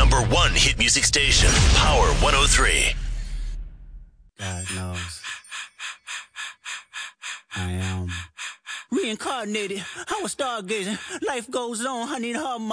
#1 hit music station, Power 103. God knows. I am reincarnated. I was stargazing. Life goes on. I need her.